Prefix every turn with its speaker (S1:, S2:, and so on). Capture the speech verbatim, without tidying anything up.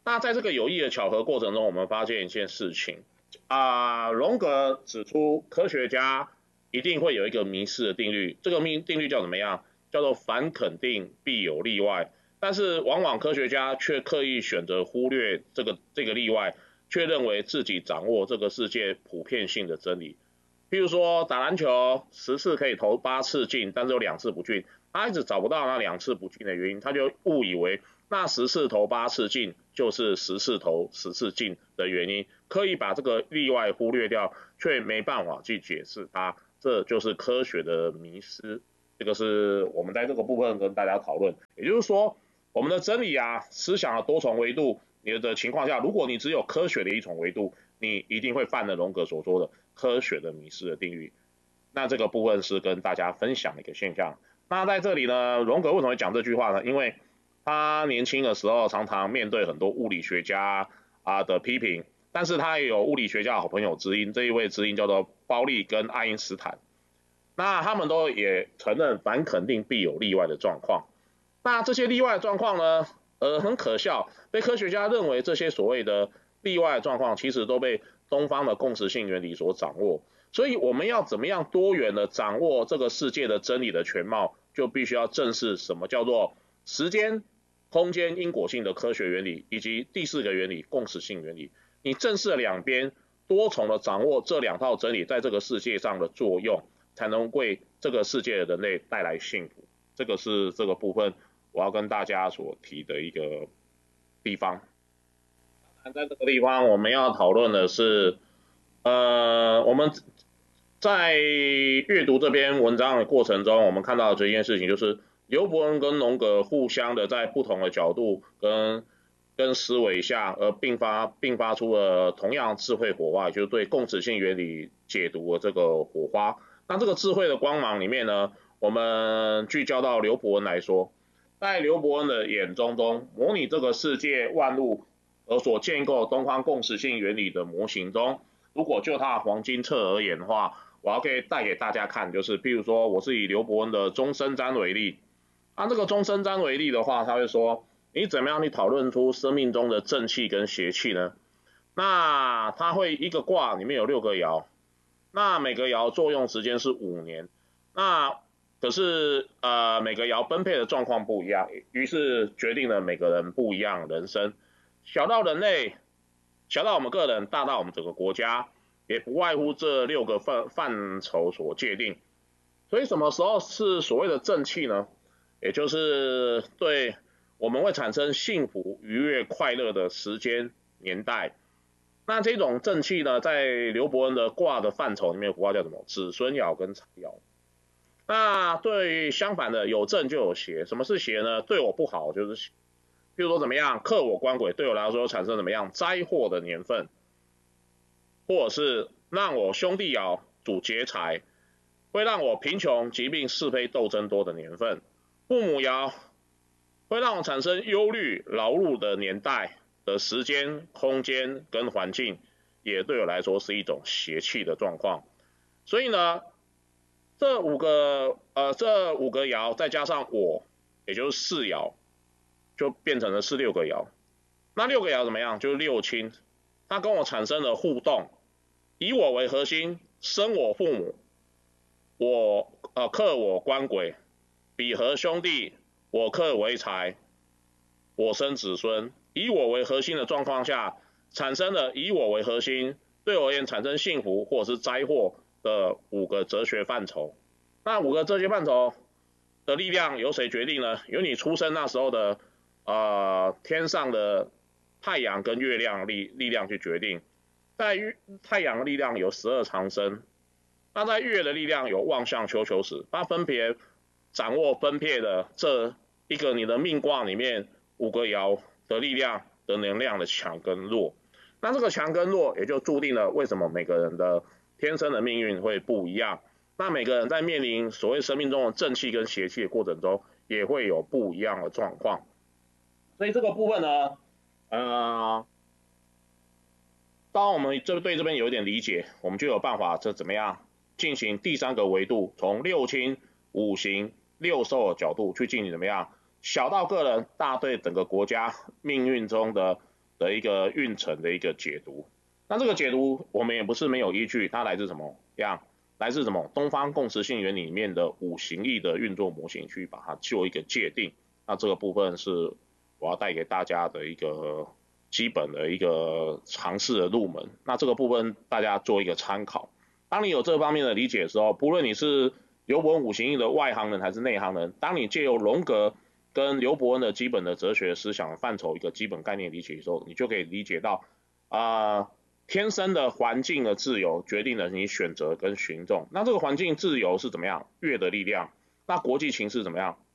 S1: 那在这个有意的巧合过程中，我们发现一件事情啊，荣格指出科学家一定会有一个迷失的定律，这个定定律叫怎么样？叫做凡肯定必有例外。但是往往科学家却刻意选择忽略这个这个例外，却认为自己掌握这个世界普遍性的真理。譬如说打篮球，十次可以投八次进，但是有两次不进，他一直找不到那两次不进的原因，他就误以为那十次投八次进就是十次投十次进的原因，刻意把这个例外忽略掉，却没办法去解释它，这就是科学的迷失。这个是我们在这个部分跟大家讨论，也就是说，我们的真理啊，思想的多重维度，你的情况下，如果你只有科学的一重维度，你一定会犯了荣格所说的科学的迷失的定律。那这个部分是跟大家分享的一个现象。那在这里呢，荣格为什么会讲这句话呢？因为他年轻的时候常常面对很多物理学家啊的批评，但是他也有物理学家的好朋友知音，这一位知音叫做包利跟爱因斯坦。那他们都也承认凡肯定必有例外的状况。那这些例外的状况呢，呃，很可笑，被科学家认为这些所谓的例外的状况，其实都被东方的共识性原理所掌握。所以我们要怎么样多元的掌握这个世界的真理的全貌，就必须要正视什么叫做时间、空间因果性的科学原理，以及第四个原理共识性原理。你正视两边，多重的掌握这两套真理在这个世界上的作用，才能为这个世界的人类带来幸福。这个是这个部分我要跟大家所提的一个地方。在这个地方我们要讨论的是，呃，我们在阅读这篇文章的过程中，我们看到的这件事情就是刘伯恩跟荣格互相的在不同的角度跟跟思维下，而并发并发出了同样智慧火花，也就是对共识性原理解读的这个火花。那这个智慧的光芒里面呢，我们聚焦到刘伯恩来说，在刘伯恩的眼中中，模拟这个世界万物而所建构东方共识性原理的模型中，如果就它的黄金册而言的话，我要可以带给大家看，就是譬如说，我是以刘伯恩的终身占为例，按这个终身占为例的话，他会说，你怎么样去讨论出生命中的正气跟邪气呢？那他会一个卦里面有六个爻，那每个爻作用时间是五年，那可是呃每个爻分配的状况不一样，于是决定了每个人不一样人生，小到人类，小到我们个人，大到我们整个国家，也不外乎这六个范范畴所界定。所以什么时候是所谓的正气呢？也就是对我们会产生幸福、愉悦、快乐的时间年代。那这种正气呢，在刘伯恩的卦的范畴里面，卦叫什么？子孙爻跟财爻。那对相反的，有正就有邪。什么是邪呢？对我不好就是，譬如说怎么样，克我官鬼，对我来说产生怎么样灾祸的年份，或者是让我兄弟爻主劫财，会让我贫穷、疾病、是非、斗争多的年份。父母爻会让我产生忧虑、劳碌的年代的时间、空间跟环境，也对我来说是一种邪气的状况。所以呢，这五个呃这五个爻再加上我，也就是四爻，就变成了是六个爻。那六个爻怎么样？就是六亲，它跟我产生了互动，以我为核心，生我父母，我呃克我官鬼，比合兄弟，我克为财，我生子孙，以我为核心的状况下，产生了以我为核心，对我而言产生幸福或者是灾祸的五个哲学范畴。那五个哲学范畴的力量由谁决定呢？由你出生那时候的呃天上的太阳跟月亮力力量去决定。在太阳的力量有十二长生，那在月的力量有望向丘丘使，它分别掌握分配的这一个你的命卦里面五个爻的力量的能量的强跟弱。那这个强跟弱也就注定了为什么每个人的天生的命运会不一样。那每个人在面临所谓生命中的正气跟邪气的过程中，也会有不一样的状况。所以这个部分呢，呃，当我们这对这边有一点理解，我们就有办法这怎么样进行第三个维度，从六亲、五行、六兽的角度去进行怎么样，小到个人，大对整个国家命运中的的一个运程的一个解读。那这个解读我们也不是没有依据，它来自什么样？来自什么？东方共识性原理里面的五行力的运作模型去把它做一个界定。那这个部分是我要带给大家的一个基本的一个尝试的入门。那这个部分大家做一个参考。当你有这方面的理解的时候，不论你是刘伯温五行力的外行人还是内行人，当你借由荣格跟刘伯温的基本的哲学思想范畴一个基本概念理解的时候，你就可以理解到啊。呃天生的环境的自由决定了你选择跟行动。那这个环境自由是怎么样？月的力量。那国际情势怎么样？